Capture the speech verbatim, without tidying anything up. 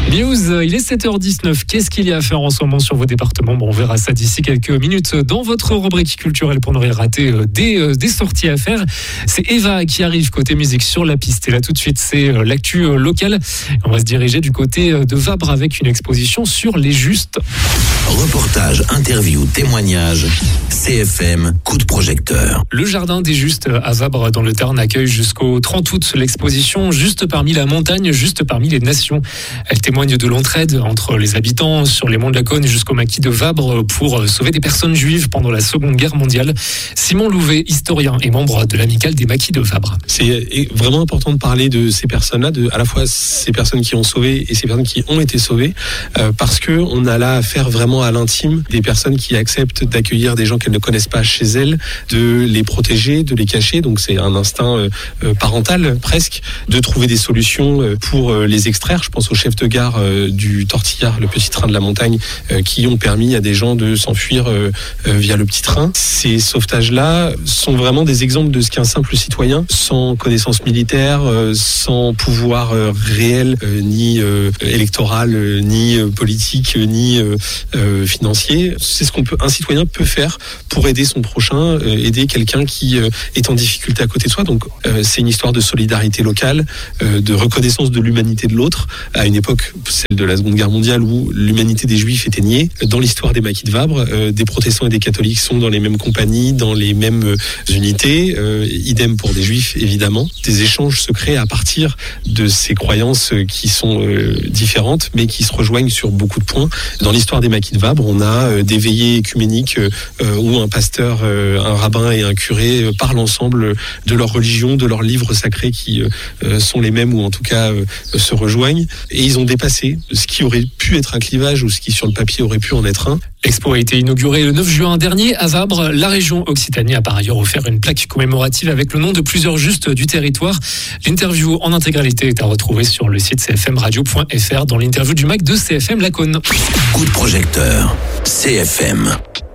News, il est sept heures dix-neuf. Qu'est-ce qu'il y a à faire en ce moment sur vos départements? Bon, on verra ça d'ici quelques minutes dans votre rubrique culturelle pour ne rien rater des, des sorties à faire. C'est Eva qui arrive côté musique sur la piste. Et là, tout de suite, c'est l'actu locale. On va se diriger du côté de Vabre avec une exposition sur les Justes. Reportage, interview, témoignage. C F M, coup de projecteur. Le jardin des Justes à Vabre dans le Tarn accueille jusqu'au trente août l'exposition Juste parmi la montagne, juste parmi les nations. Elle témoigne de l'entraide entre les habitants sur les monts de la Cône jusqu'au maquis de Vabre pour sauver des personnes juives pendant la Seconde Guerre mondiale. Simon Louvet, historien et membre de l'amicale des maquis de Vabre. C'est vraiment important de parler de ces personnes-là, de à la fois ces personnes qui ont sauvé et ces personnes qui ont été sauvées, euh, parce que on a là affaire vraiment à l'intime des personnes qui acceptent d'accueillir des gens qu'elles ne connaissent pas chez elles, de les protéger, de les cacher. Donc c'est un instinct euh, parental presque, de trouver des solutions pour euh, les extraire. Je pense au chef de gare euh, du Tortillard, le petit train de la montagne, euh, qui ont permis à des gens de s'enfuir euh, euh, via le petit train. Ces sauvetages-là sont vraiment des exemples de ce qu'un simple citoyen, sans connaissance militaire, euh, sans pouvoir euh, réel, euh, ni euh, électoral, euh, ni euh, politique, euh, ni euh, euh, financier. C'est ce qu'on peut, un citoyen peut faire pour aider son prochain, euh, aider quelqu'un qui euh, est en difficulté à côté de soi. Donc euh, c'est une histoire de solidarité locale, euh, de reconnaissance de l'humanité de l'autre, à une époque, celle de la Seconde Guerre mondiale, où l'humanité des Juifs était niée. Dans l'histoire des maquis de Vabre, euh, des protestants et des catholiques sont dans les mêmes compagnies, dans les mêmes euh, unités, euh, idem pour des Juifs, évidemment. Des échanges se créent à partir de ces croyances qui sont euh, différentes, mais qui se rejoignent sur beaucoup de points. Dans l'histoire des maquis de Vabre, on a euh, des veillées œcuméniques euh, où un pasteur, euh, un rabbin et un curé euh, parlent ensemble de leur religion, de leurs livres sacrés qui euh, sont les mêmes, ou en tout cas euh, se rejoignent. Et ils ont dépassé ce qui aurait pu être un clivage ou ce qui sur le papier aurait pu en être un. L'expo a été inaugurée le neuf juin dernier à Vabre. La région Occitanie a par ailleurs offert une plaque commémorative avec le nom de plusieurs justes du territoire. L'interview en intégralité est à retrouver sur le site c f m radio point f r dans l'interview du Mac de C F M La Cône. Coup de projecteur, C F M.